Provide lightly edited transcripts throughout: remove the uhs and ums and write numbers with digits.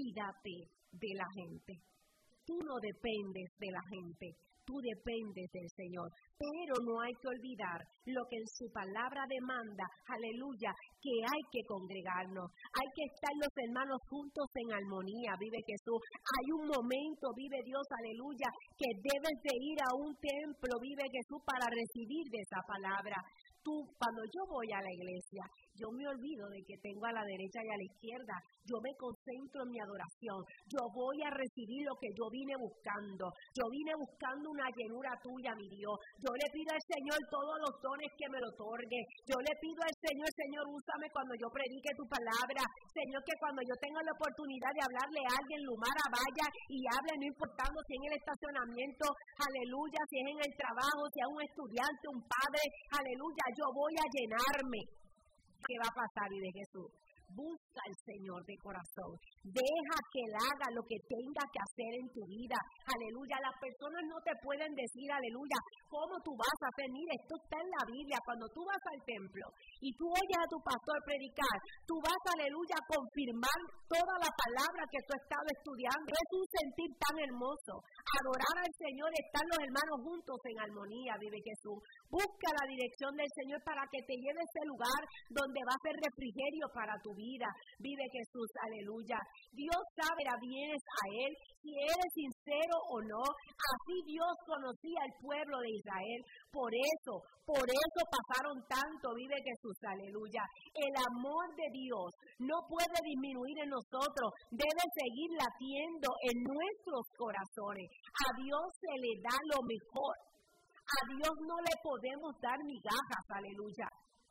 olvídate de la gente. Tú no dependes de la gente, tú dependes del Señor. Pero no hay que olvidar lo que en su palabra demanda, aleluya, que hay que congregarnos. Hay que estar los hermanos juntos en armonía, vive Jesús. Hay un momento, vive Dios, aleluya, que debes de ir a un templo, vive Jesús, para recibir de esa palabra. Cuando yo voy a la iglesia, yo me olvido de que tengo a la derecha y a la izquierda. Yo me concentro en mi adoración. Yo voy a recibir lo que yo vine buscando. Yo vine buscando una llenura tuya, mi Dios. Yo le pido al Señor todos los dones que me lo otorgue. Yo le pido al Señor, Señor, úsame cuando yo predique tu palabra. Señor, que cuando yo tenga la oportunidad de hablarle a alguien, Lumara vaya y hable, no importando si en el estacionamiento, aleluya, si es en el trabajo, si es un estudiante, un padre, aleluya, yo voy a llenarme. ¿Qué va a pasar, vive Jesús? Busca al Señor de corazón. Deja que Él haga lo que tenga que hacer en tu vida. Aleluya. Las personas no te pueden decir, aleluya, cómo tú vas a hacer. Mira, esto está en la Biblia. Cuando tú vas al templo y tú oyes a tu pastor predicar, tú vas, aleluya, a confirmar toda la palabra que tú has estado estudiando. Es un sentir tan hermoso. Adorar al Señor, estar los hermanos juntos en armonía, vive Jesús. Busca la dirección del Señor para que te lleve a ese lugar donde va a ser refrigerio para tu vida. Vive Jesús, aleluya. Dios sabe a vienes a Él, si eres sincero o no. Así Dios conocía al pueblo de Israel. Por eso pasaron tanto, vive Jesús, aleluya. El amor de Dios no puede disminuir en nosotros, debe seguir latiendo en nuestros corazones. A Dios se le da lo mejor. A Dios no le podemos dar migajas, aleluya.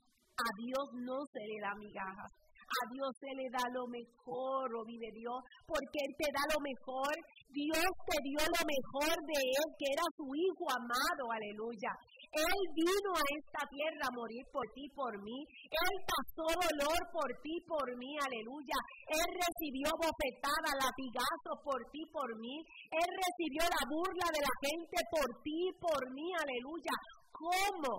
A Dios no se le da migajas. A Dios se le da lo mejor, oh vive Dios, porque Él te da lo mejor. Dios te dio lo mejor de Él, que era su Hijo amado, aleluya. Él vino a esta tierra a morir por ti, por mí. Él pasó dolor por ti, por mí, aleluya. Él recibió bofetadas, latigazos por ti, por mí. Él recibió la burla de la gente por ti, por mí, aleluya. ¿Cómo?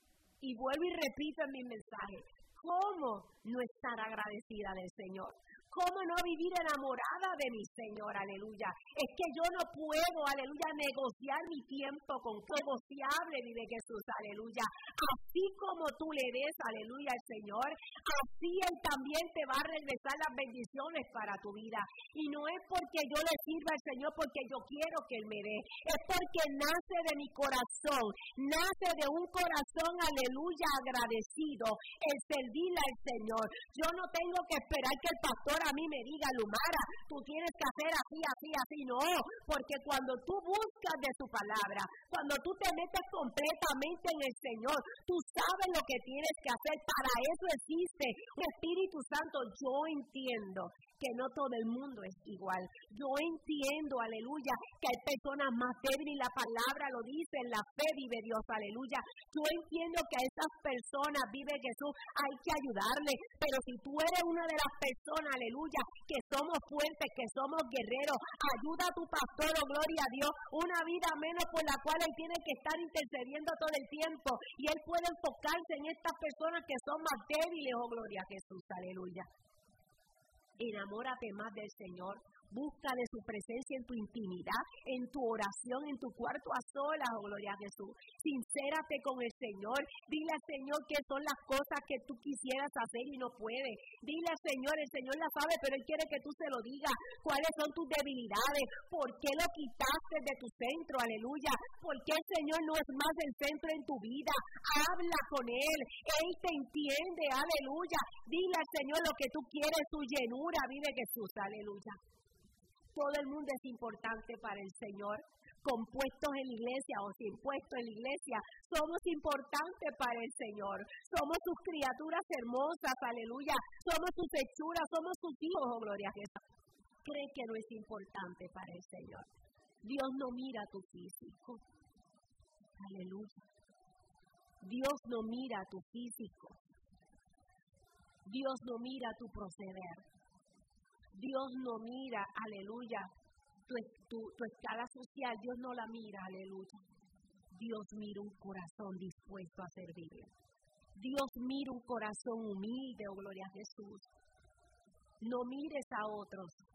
Y vuelvo y repito en mi mensaje. ¿Cómo no estar agradecida del Señor? ¿Cómo no vivir enamorada de mi Señor? Aleluya. Es que yo no puedo, aleluya, negociar mi tiempo con negociable, vive Jesús, aleluya. Así como tú le des, aleluya, al Señor, así Él también te va a regresar las bendiciones para tu vida. Y no es porque yo le sirva al Señor porque yo quiero que Él me dé. Es porque nace de mi corazón, nace de un corazón, aleluya, agradecido, el servirle al Señor. Yo no tengo que esperar que el pastor a mí me diga, Lumara, tú tienes que hacer así, así, así. No, porque cuando tú buscas de su palabra, cuando tú te metes completamente en el Señor, tú sabes lo que tienes que hacer. Para eso existe un Espíritu Santo. Yo entiendo que no todo el mundo es igual. Yo entiendo, aleluya, que hay personas más débiles y la palabra lo dice, en la fe vive Dios, aleluya. Yo entiendo que a esas personas, vive Jesús, hay que ayudarles, pero si tú eres una de las personas, aleluya, que somos fuertes, que somos guerreros, ayuda a tu pastor, oh gloria a Dios, una vida menos por la cual él tiene que estar intercediendo todo el tiempo, y él puede enfocarse en estas personas que son más débiles, oh gloria a Jesús, aleluya. Enamórate más del Señor. Busca de su presencia en tu intimidad, en tu oración, en tu cuarto a solas, oh gloria a Jesús. Sincérate con el Señor. Dile al Señor qué son las cosas que tú quisieras hacer y no puedes. Dile al Señor, el Señor la sabe, pero Él quiere que tú se lo digas. ¿Cuáles son tus debilidades? ¿Por qué lo quitaste de tu centro? Aleluya. ¿Por qué el Señor no es más el centro en tu vida? Habla con Él. Él te entiende, aleluya. Dile al Señor lo que tú quieres, su llenura. Vive Jesús, aleluya. Todo el mundo es importante para el Señor, compuestos en la iglesia o sin puestos en la iglesia, somos importantes para el Señor, somos sus criaturas hermosas, aleluya, somos sus hechuras, somos sus hijos, oh gloria a Jesús. Cree que no es importante para el Señor. Dios no mira tu físico, aleluya. Dios no mira tu físico, Dios no mira tu proceder. Dios no mira, aleluya, tu escala social, Dios no la mira, aleluya. Dios mira un corazón dispuesto a servirle. Dios mira un corazón humilde, oh gloria a Jesús. No mires a otros,